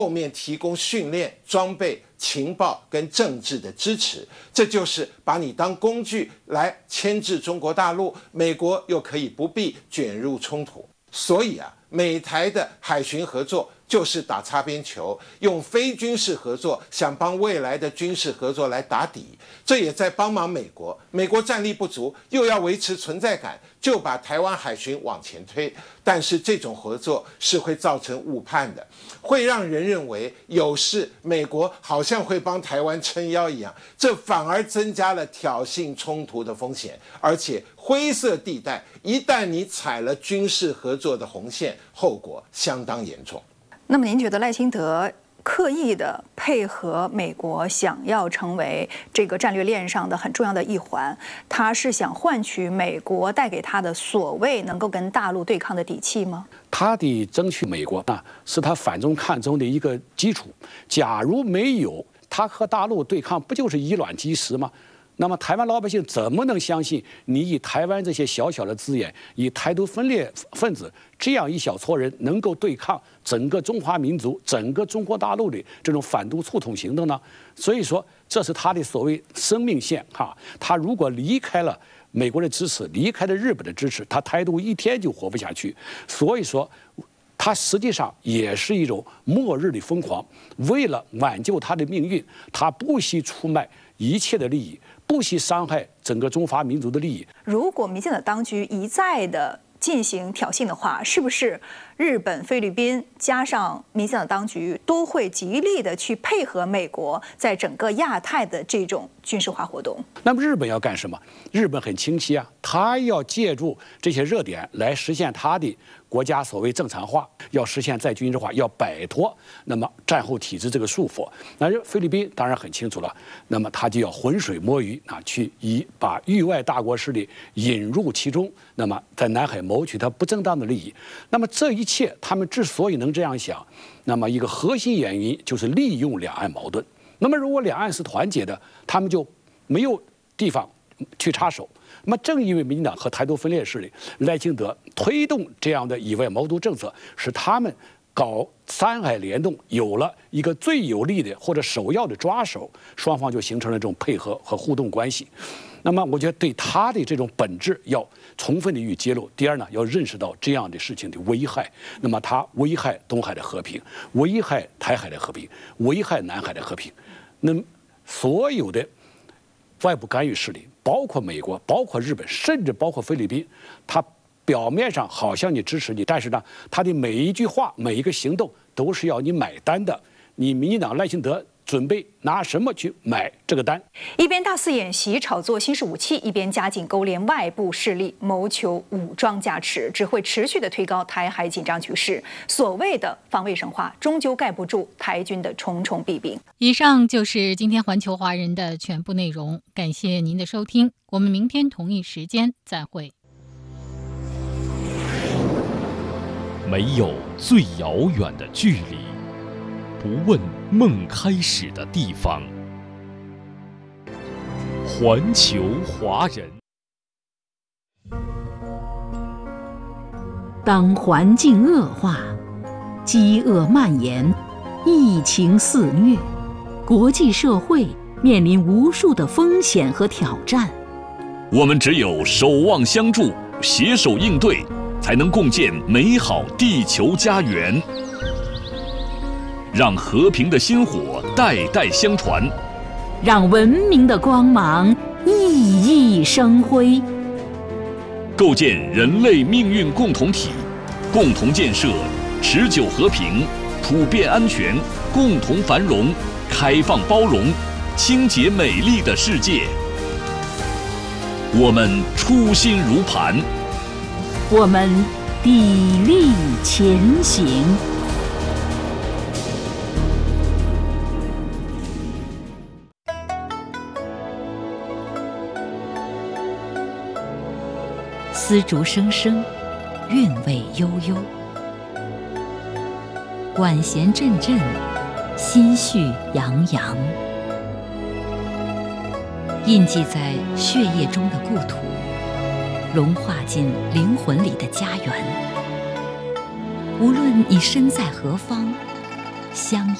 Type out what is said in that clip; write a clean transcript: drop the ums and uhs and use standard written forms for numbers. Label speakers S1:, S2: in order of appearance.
S1: 后面提供训练、装备、情报跟政治的支持，这就是把你当工具来牵制中国大陆，美国又可以不必卷入冲突。所以啊，美台的海巡合作就是打擦边球，用非军事合作想帮未来的军事合作来打底，这也在帮忙美国。美国战力不足，又要维持存在感，就把台湾海巡往前推。但是这种合作是会造成误判的，会让人认为有事美国好像会帮台湾撑腰一样，这反而增加了挑衅冲突的风险。而且灰色地带一旦你踩了军事合作的红线，后果相当严重。
S2: 那么您觉得赖清德刻意的配合美国，想要成为这个战略链上的很重要的一环，他是想换取美国带给他的所谓能够跟大陆对抗的底气吗？
S3: 他的争取美国啊，是他反中抗中的一个基础。假如没有他和大陆对抗，不就是以卵击石吗？那么台湾老百姓怎么能相信你以台湾这些小小的资源，以台独分裂分子这样一小撮人能够对抗整个中华民族、整个中国大陆的这种反独促统行动呢？所以说，这是他的所谓生命线哈。他如果离开了美国的支持，离开了日本的支持，他台独一天就活不下去。所以说，他实际上也是一种末日的疯狂。为了挽救他的命运，他不惜出卖一切的利益，不惜伤害整个中华民族的利益。
S2: 如果民进党当局一再的进行挑衅的话，是不是日本、菲律宾加上民进党当局都会极力的去配合美国在整个亚太的这种军事化活动？
S3: 那么日本要干什么？日本很清晰啊，他要借助这些热点来实现他的国家所谓正常化，要实现再军事化，要摆脱那么战后体制这个束缚。那菲律宾当然很清楚了，那么他就要浑水摸鱼啊，去把域外大国势力引入其中，那么在南海谋取他不正当的利益。那么这一切他们之所以能这样想，那么一个核心原因就是利用两岸矛盾。那么如果两岸是团结的，他们就没有地方去插手。那么正因为民进党和台独分裂势力赖清德推动这样的以外谋独政策，使他们搞三海联动有了一个最有力的或者首要的抓手，双方就形成了这种配合和互动关系。那么我觉得对他的这种本质要充分的予以揭露。第二呢，要认识到这样的事情的危害。那么它危害东海的和平，危害台海的和平，危害南海的和平。那么所有的外部干预势力，包括美国，包括日本，甚至包括菲律宾，它表面上好像你支持你，但是呢，它的每一句话、每一个行动都是要你买单的。你民进党赖清德准备拿什么去买这个单？
S2: 一边大肆演习炒作新式武器，一边加紧勾连外部势力，谋求武装加持，只会持续的推高台海紧张局势。所谓的防卫神话，终究盖不住台军的重重弊病。
S4: 以上就是今天环球华人的全部内容，感谢您的收听，我们明天同一时间再会。
S5: 没有最遥远的距离，不问梦开始的地方。环球华人。
S6: 当环境恶化，饥饿蔓延，疫情肆虐，国际社会面临无数的风险和挑战。
S5: 我们只有守望相助，携手应对，才能共建美好地球家园。让和平的薪火代代相传，
S6: 让文明的光芒熠熠生辉，
S5: 构建人类命运共同体，共同建设持久和平、普遍安全、共同繁荣、开放包容、清洁美丽的世界。我们初心如磐，
S6: 我们砥砺前行。丝竹声声，韵味悠悠，管弦阵阵，心绪洋洋。印记在血液中的故土，融化进灵魂里的家园。无论你身在何方， 相依。